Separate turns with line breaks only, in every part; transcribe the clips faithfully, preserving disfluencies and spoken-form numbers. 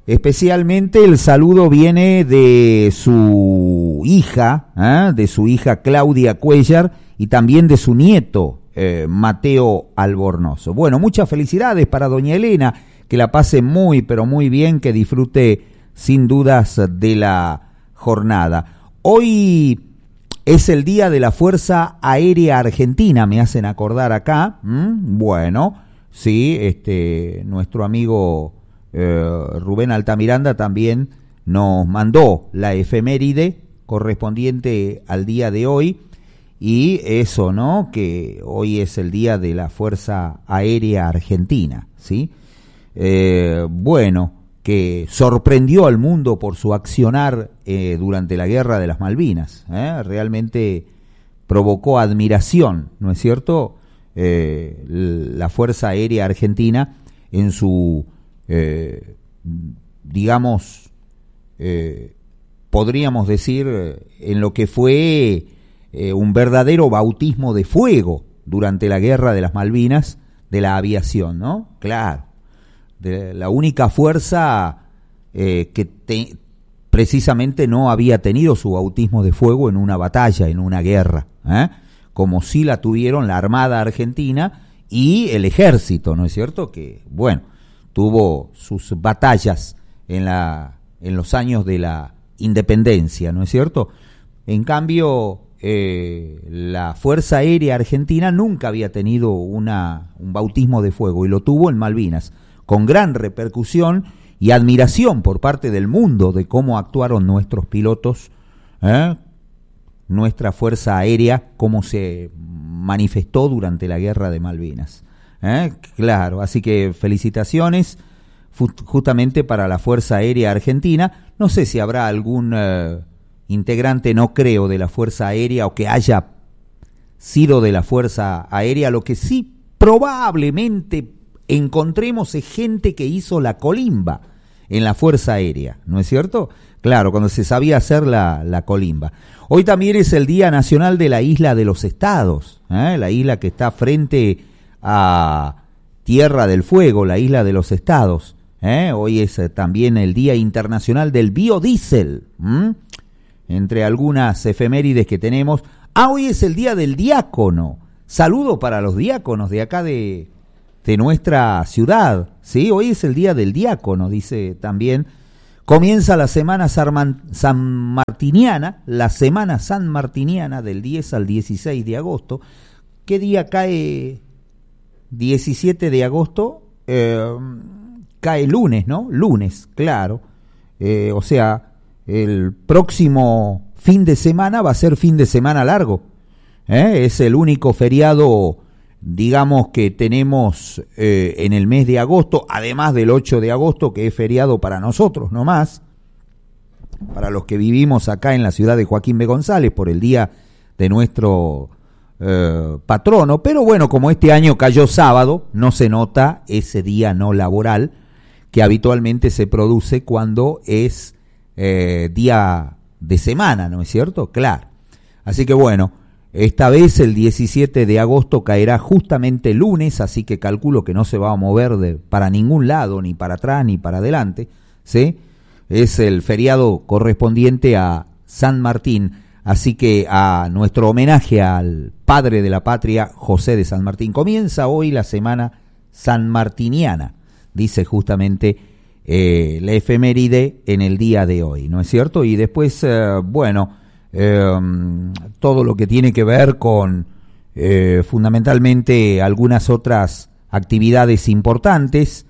especialmente el saludo viene de su hija, ¿eh? de su hija Claudia Cuellar y también de su nieto eh, Mateo Albornoz. Bueno, muchas felicidades para doña Elena, que la pase muy pero muy bien, que disfrute sin dudas de la jornada. Hoy es el día de la Fuerza Aérea Argentina, me hacen acordar acá. ¿Mm? Bueno, sí, este nuestro amigo eh, Rubén Altamiranda también nos mandó la efeméride correspondiente al día de hoy, y eso, ¿no? Que hoy es el día de la Fuerza Aérea Argentina, ¿sí? Eh, bueno, que sorprendió al mundo por su accionar eh, durante la Guerra de las Malvinas, ¿eh? Realmente provocó admiración, ¿no es cierto? Eh, la Fuerza Aérea Argentina en su, eh, digamos, eh, podríamos decir, en lo que fue eh, un verdadero bautismo de fuego durante la Guerra de las Malvinas de la aviación, ¿no? Claro. De la única fuerza eh, que te, precisamente no había tenido su bautismo de fuego en una batalla, en una guerra, ¿eh? como sí la tuvieron la Armada Argentina y el Ejército, ¿no es cierto? Que, bueno, tuvo sus batallas en, la, en los años de la independencia, ¿no es cierto? En cambio, eh, la Fuerza Aérea Argentina nunca había tenido una, un bautismo de fuego, y lo tuvo en Malvinas, con gran repercusión y admiración por parte del mundo de cómo actuaron nuestros pilotos, ¿eh? nuestra Fuerza Aérea, cómo se manifestó durante la Guerra de Malvinas. ¿eh? Claro, así que felicitaciones justamente para la Fuerza Aérea Argentina. No sé si habrá algún eh, integrante, no creo, de la Fuerza Aérea o que haya sido de la Fuerza Aérea. Lo que sí probablemente encontremos es gente que hizo la colimba en la Fuerza Aérea, ¿no es cierto? Claro, cuando se sabía hacer la, la colimba. Hoy también es el Día Nacional de la Isla de los Estados, ¿eh? la isla que está frente a Tierra del Fuego, la Isla de los Estados. ¿eh? Hoy es también el Día Internacional del Biodiesel, ¿m? entre algunas efemérides que tenemos. Ah, hoy es el Día del Diácono. Saludo para los diáconos de acá de... de nuestra ciudad, ¿sí? Hoy es el Día del Diácono, dice también. Comienza la semana sanmartiniana, la semana sanmartiniana del diez al dieciséis de agosto. ¿Qué día cae? diecisiete de agosto, eh, cae lunes, ¿no? Lunes, claro. Eh, o sea, el próximo fin de semana va a ser fin de semana largo. ¿eh? Es el único feriado, digamos, que tenemos eh, en el mes de agosto, además del ocho de agosto, que es feriado para nosotros nomás, para los que vivimos acá en la ciudad de Joaquín B. González, por el día de nuestro eh, patrono. Pero bueno, como este año cayó sábado, no se nota ese día no laboral que habitualmente se produce cuando es eh, día de semana, ¿no es cierto? Claro. Así que bueno, esta vez el diecisiete de agosto caerá justamente lunes, así que calculo que no se va a mover de, para ningún lado, ni para atrás ni para adelante, ¿sí? Es el feriado correspondiente a San Martín, así que a nuestro homenaje al padre de la patria, José de San Martín. Comienza hoy la semana sanmartiniana, dice justamente eh, la efeméride en el día de hoy, ¿no es cierto? Y después, eh, bueno... Eh, todo lo que tiene que ver con eh, fundamentalmente algunas otras actividades importantes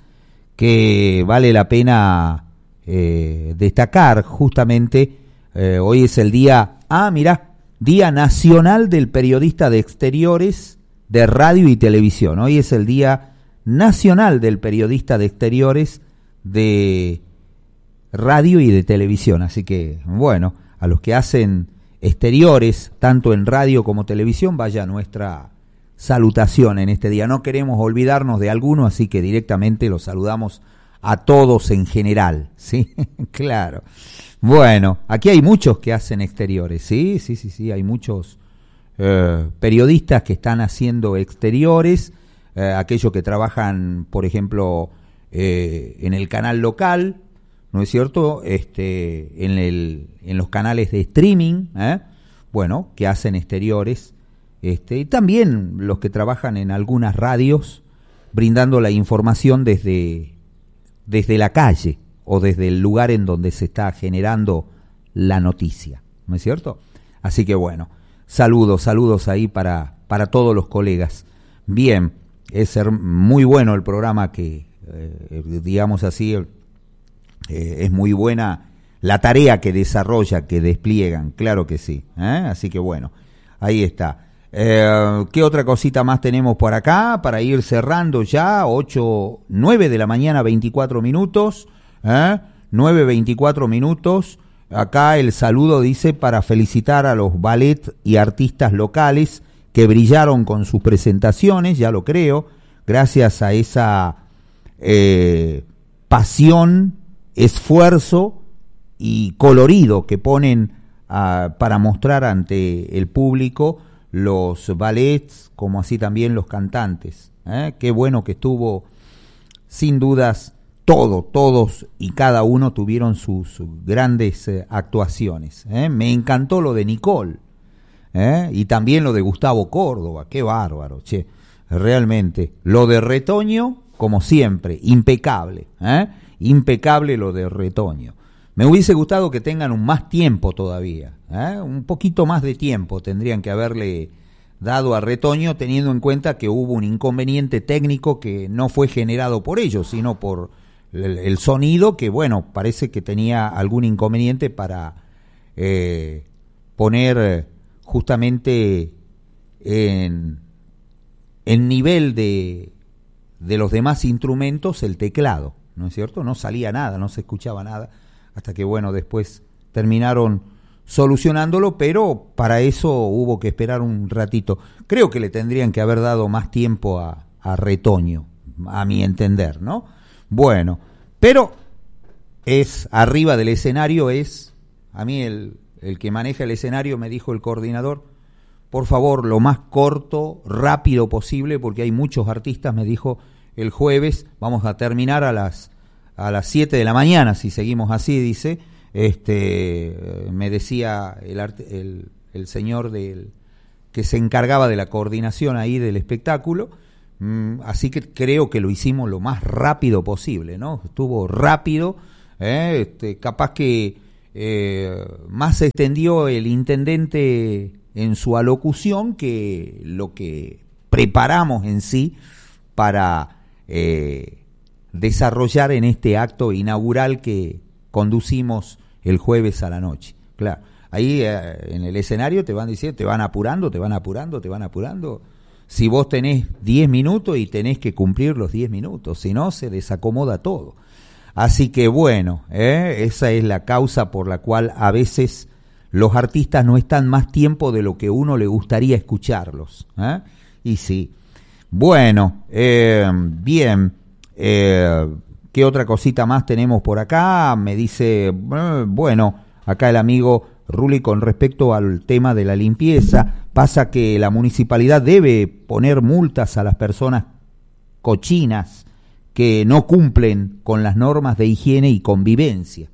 que vale la pena eh, destacar. Justamente eh, hoy es el día, ah, mirá, Día Nacional del Periodista de Exteriores de Radio y Televisión. Hoy es el Día Nacional del Periodista de Exteriores de Radio y de Televisión, así que bueno, a los que hacen exteriores, tanto en radio como televisión, vaya nuestra salutación en este día. No queremos olvidarnos de alguno, así que directamente los saludamos a todos en general, ¿sí? Claro. Bueno, aquí hay muchos que hacen exteriores, sí, sí, sí, sí, hay muchos eh, periodistas que están haciendo exteriores, eh, aquellos que trabajan, por ejemplo, eh, en el canal local, ¿no es cierto? Este, en, el, en los canales de streaming, ¿eh? Bueno, que hacen exteriores, este, y también los que trabajan en algunas radios, brindando la información desde, desde la calle o desde el lugar en donde se está generando la noticia, ¿no es cierto? Así que bueno, saludos, saludos ahí para, para todos los colegas. Bien, es muy bueno el programa que, eh, digamos así, eh, es muy buena la tarea que desarrolla, que despliegan, claro que sí, ¿eh? Así que bueno, ahí está. Eh, ¿Qué otra cosita más tenemos por acá para ir cerrando ya? ocho, nueve de la mañana, veinticuatro minutos, ¿eh? nueve, veinticuatro minutos. Acá el saludo dice para felicitar a los ballet y artistas locales que brillaron con sus presentaciones, ya lo creo, gracias a esa eh, pasión, esfuerzo y colorido que ponen uh, para mostrar ante el público los ballets, como así también los cantantes. ¿eh? Qué bueno que estuvo, sin dudas, todo, todos y cada uno tuvieron sus grandes eh, actuaciones. ¿eh? Me encantó lo de Nicole, ¿eh? y también lo de Gustavo Córdoba, qué bárbaro, che, realmente. Lo de Retoño, como siempre, impecable, ¿eh? impecable lo de Retoño. Me hubiese gustado que tengan un más tiempo todavía, ¿eh? un poquito más de tiempo tendrían que haberle dado a Retoño, teniendo en cuenta que hubo un inconveniente técnico que no fue generado por ellos, sino por el, el sonido, que bueno, parece que tenía algún inconveniente para eh, poner justamente en, en nivel de, de los demás instrumentos el teclado, ¿no es cierto? No salía nada, no se escuchaba nada, hasta que bueno, después terminaron solucionándolo, pero para eso hubo que esperar un ratito. Creo que le tendrían que haber dado más tiempo a, a Retoño, a mi entender, ¿no? Bueno, pero es arriba del escenario, es, a mí el, el que maneja el escenario me dijo el coordinador, por favor, lo más corto, rápido posible, porque hay muchos artistas, me dijo el jueves, vamos a terminar a las a las siete de la mañana, si seguimos así, dice, este, me decía el, el, el señor del, que se encargaba de la coordinación ahí del espectáculo, mm, así que creo que lo hicimos lo más rápido posible, ¿no? Estuvo rápido, ¿eh? este, capaz que eh, más se extendió el intendente en su alocución que lo que preparamos en sí para Eh, desarrollar en este acto inaugural que conducimos el jueves a la noche. Claro, ahí eh, en el escenario te van diciendo, te van apurando, te van apurando, te van apurando. Si vos tenés diez minutos y tenés que cumplir los diez minutos, si no se desacomoda todo. Así que bueno, eh, esa es la causa por la cual a veces los artistas no están más tiempo de lo que uno le gustaría escucharlos. ¿eh? Y sí. Bueno, eh, bien. Eh, ¿Qué otra cosita más tenemos por acá? Me dice, eh, bueno, acá el amigo Ruli, con respecto al tema de la limpieza, pasa que la municipalidad debe poner multas a las personas cochinas que no cumplen con las normas de higiene y convivencia.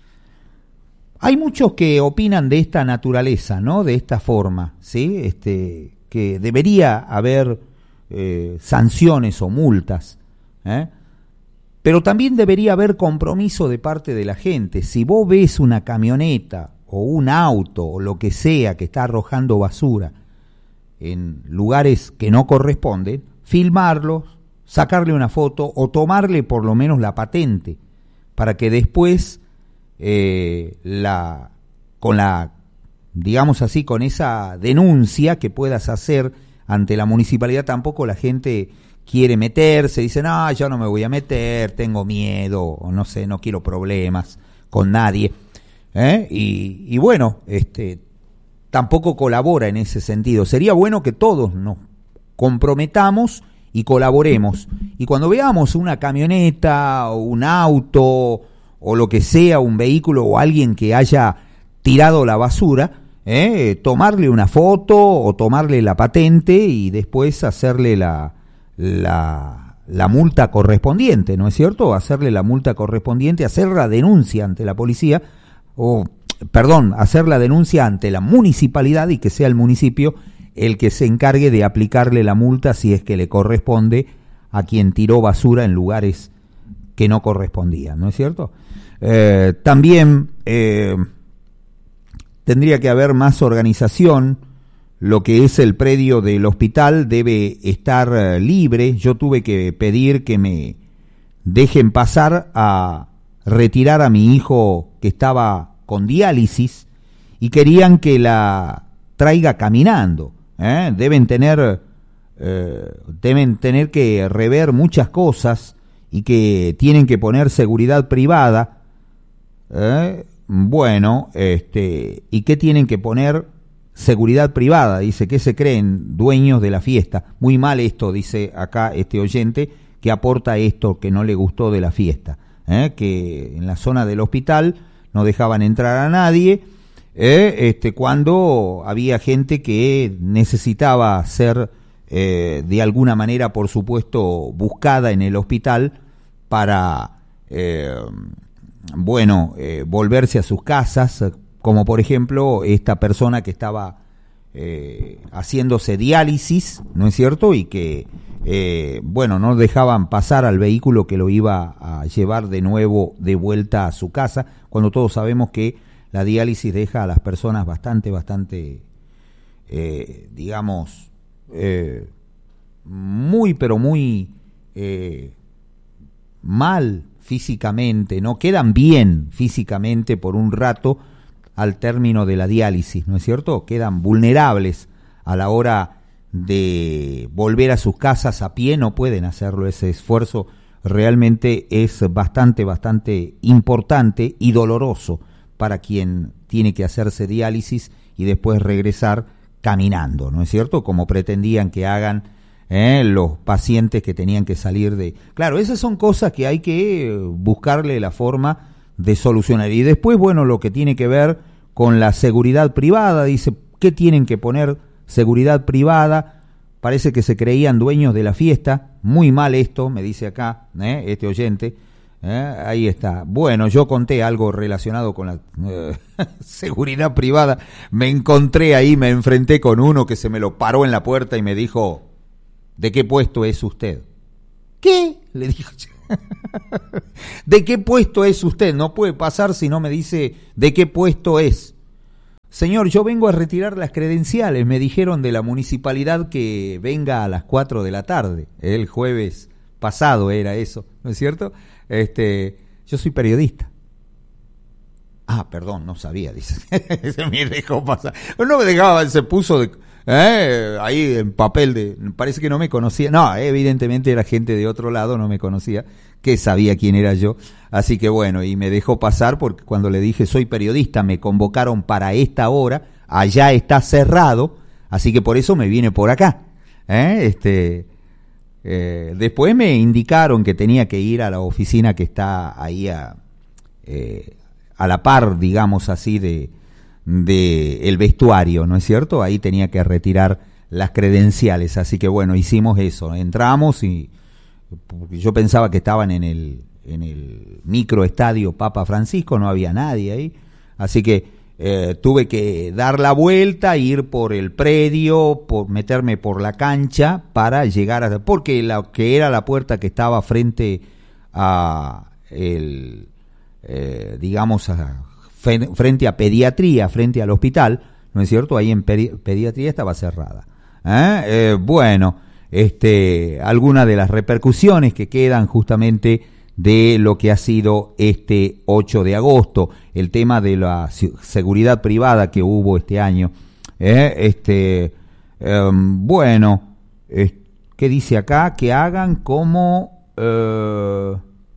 Hay muchos que opinan de esta naturaleza, ¿no? De esta forma, ¿sí? Este, que debería haber eh, sanciones o multas. ¿Eh? Pero también debería haber compromiso de parte de la gente. Si vos ves una camioneta o un auto o lo que sea que está arrojando basura en lugares que no corresponden, filmarlos, sacarle una foto o tomarle por lo menos la patente para que después eh, la con la digamos así con esa denuncia que puedas hacer ante la municipalidad, tampoco la gente quiere meterse, dice, no, yo no me voy a meter, tengo miedo, o no sé, no quiero problemas con nadie. ¿eh? Y, y bueno, este, tampoco colabora en ese sentido. Sería bueno que todos nos comprometamos y colaboremos. Y cuando veamos una camioneta o un auto o lo que sea, un vehículo o alguien que haya tirado la basura, ¿eh? tomarle una foto o tomarle la patente y después hacerle la... La, la multa correspondiente, ¿no es cierto? Hacerle la multa correspondiente, hacer la denuncia ante la policía, o, perdón, hacer la denuncia ante la municipalidad y que sea el municipio el que se encargue de aplicarle la multa si es que le corresponde a quien tiró basura en lugares que no correspondían, ¿no es cierto? Eh, también eh, tendría que haber más organización. Lo que es el predio del hospital debe estar eh, libre. Yo tuve que pedir que me dejen pasar a retirar a mi hijo que estaba con diálisis y querían que la traiga caminando. ¿eh? Deben tener, eh, deben tener que rever muchas cosas y que tienen que poner seguridad privada. ¿eh? Bueno, este, ¿y qué tienen que poner? Seguridad privada, dice, ¿qué se creen? Dueños de la fiesta. Muy mal esto, dice acá este oyente, que aporta esto que no le gustó de la fiesta, ¿eh? que en la zona del hospital no dejaban entrar a nadie, ¿eh? este, cuando había gente que necesitaba ser eh, de alguna manera, por supuesto, buscada en el hospital para, eh, bueno, eh, volverse a sus casas, como por ejemplo esta persona que estaba eh, haciéndose diálisis, ¿no es cierto? Y que, eh, bueno, no dejaban pasar al vehículo que lo iba a llevar de nuevo de vuelta a su casa, cuando todos sabemos que la diálisis deja a las personas bastante, bastante, eh, digamos, eh, muy, pero muy eh, mal físicamente, ¿no? Quedan bien físicamente por un rato al término de la diálisis, ¿no es cierto? Quedan vulnerables a la hora de volver a sus casas a pie, no pueden hacerlo. Ese esfuerzo realmente es bastante, bastante importante y doloroso para quien tiene que hacerse diálisis y después regresar caminando, ¿no es cierto? Como pretendían que hagan eh, los pacientes que tenían que salir de... Claro, esas son cosas que hay que buscarle la forma de solucionar. Y después, bueno, lo que tiene que ver con la seguridad privada, dice, ¿qué tienen que poner? Seguridad privada, parece que se creían dueños de la fiesta, muy mal esto, me dice acá, ¿eh? este oyente, ¿eh? ahí está. Bueno, yo conté algo relacionado con la eh, seguridad privada, me encontré ahí, me enfrenté con uno que se me lo paró en la puerta y me dijo, ¿de qué puesto es usted? ¿Qué? Le dijo yo. ¿De qué puesto es usted? No puede pasar si no me dice de qué puesto es. Señor, yo vengo a retirar las credenciales. Me dijeron de la municipalidad que venga a las cuatro de la tarde. El jueves pasado era eso, ¿no es cierto? Este, yo soy periodista. Ah, perdón, no sabía, dice. Se me dejó pasar. No me dejaba, se puso de... Eh, ahí en papel de, parece que no me conocía, no, evidentemente era gente de otro lado, no me conocía, que sabía quién era yo, así que bueno, y me dejó pasar porque cuando le dije soy periodista, me convocaron para esta hora, allá está cerrado, así que por eso me vine por acá, ¿eh? este, eh, después me indicaron que tenía que ir a la oficina que está ahí a, eh, a la par, digamos así, de de el vestuario, ¿no es cierto? Ahí tenía que retirar las credenciales, así que bueno, hicimos eso, entramos y porque yo pensaba que estaban en el en el microestadio Papa Francisco, no había nadie ahí, así que eh, tuve que dar la vuelta, ir por el predio, por meterme por la cancha para llegar a, porque la que era la puerta que estaba frente a el eh, digamos a frente a pediatría, frente al hospital, ¿no es cierto? Ahí en pedi- pediatría estaba cerrada. ¿Eh? Eh, bueno, este, algunas de las repercusiones que quedan justamente de lo que ha sido este ocho de agosto, el tema de la seguridad privada que hubo este año. ¿Eh? Este, eh, bueno, eh, ¿qué dice acá? Que hagan como... Eh,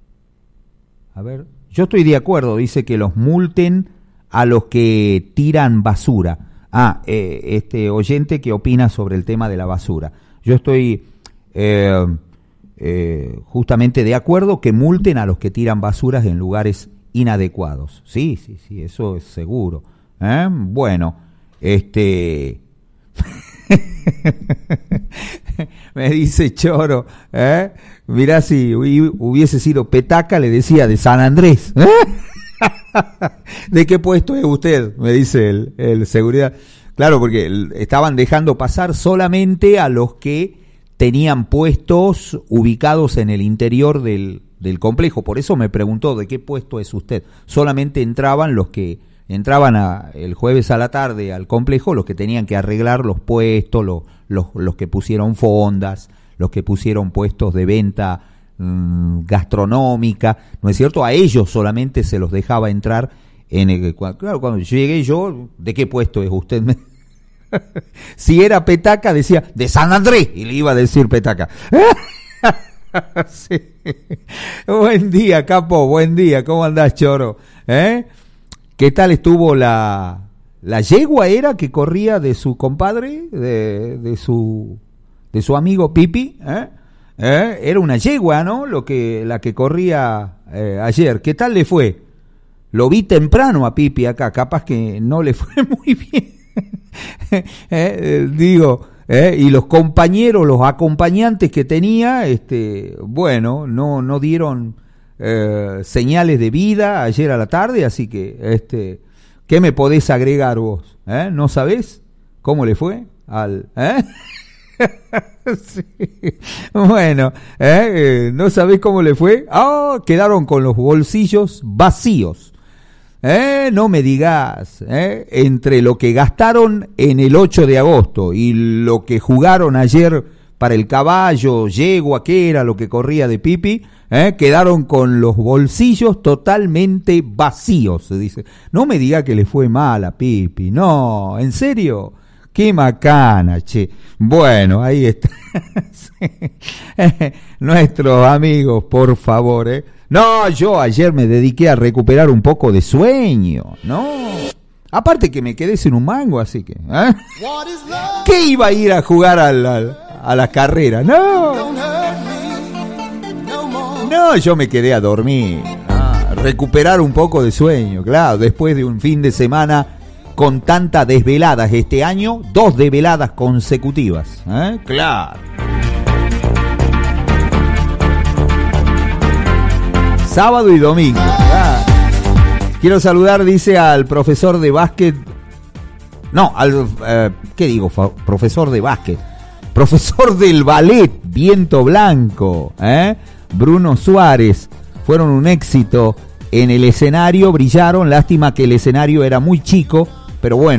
a ver... Yo estoy de acuerdo, dice que los multen a los que tiran basura. Ah, eh, este oyente que opina sobre el tema de la basura. Yo estoy eh, eh, justamente de acuerdo que multen a los que tiran basuras en lugares inadecuados. Sí, sí, sí, eso es seguro. ¿Eh? Bueno, este... me dice Choro, ¿eh? Mirá, si hubiese sido petaca, le decía de San Andrés. ¿De qué puesto es usted? Me dice el, el seguridad. Claro, porque estaban dejando pasar solamente a los que tenían puestos ubicados en el interior del, del complejo. Por eso me preguntó de qué puesto es usted. Solamente entraban los que entraban a, el jueves a la tarde al complejo, los que tenían que arreglar los puestos, los, los, los que pusieron fondas, los que pusieron puestos de venta mmm, gastronómica, ¿no es cierto? A ellos solamente se los dejaba entrar en el, claro, cuando llegué yo, ¿de qué puesto es usted? Si era petaca, decía, de San Andrés, y le iba a decir petaca. Sí. Buen día, capo, buen día, ¿cómo andás, choro? ¿Eh? ¿Qué tal estuvo la, la yegua era que corría de su compadre, de, de su, de su amigo Pipi? ¿Eh? ¿Eh? Era una yegua, ¿no? Lo que, la que corría eh, ayer. ¿Qué tal le fue? Lo vi temprano a Pipi acá, capaz que no le fue muy bien. eh, digo, eh, y los compañeros, los acompañantes que tenía, este, bueno, no, no dieron eh, señales de vida ayer a la tarde, así que, este, ¿qué me podés agregar vos? ¿Eh? ¿No sabés cómo le fue al? ¿Eh? Sí. Bueno, ¿eh? Eh, ¿no sabés cómo le fue? Ah, oh, quedaron con los bolsillos vacíos. Eh, no me digas, eh, entre lo que gastaron en el ocho de agosto y lo que jugaron ayer para el caballo, yegua, que era lo que corría de Pipi, eh, quedaron con los bolsillos totalmente vacíos, se dice. No me diga que le fue mal a Pipi, no, ¿en serio? Qué macana, che. Bueno, ahí está. Sí. Nuestros amigos, por favor, eh. No, yo ayer me dediqué a recuperar un poco de sueño, ¿no? Aparte que me quedé sin un mango, así que... ¿eh? ¿Qué iba a ir a jugar a la, a la carrera? No. No, yo me quedé a dormir. Ah, recuperar un poco de sueño, claro, después de un fin de semana con tantas desveladas este año, dos desveladas consecutivas, ¿eh? Claro. Sábado y domingo. Ah. Quiero saludar, dice, al profesor de básquet. No, al. Eh, ¿Qué digo? Fa- profesor de básquet. Profesor del ballet, Viento Blanco. ¿eh? Bruno Suárez. Fueron un éxito en el escenario, brillaron. Lástima que el escenario era muy chico, pero bueno.